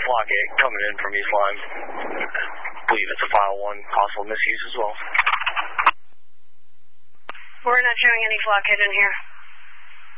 Flock 8 coming in from East Line. Believe it's a file 1, possible misuse as well. We're not showing any Flock 8 in here.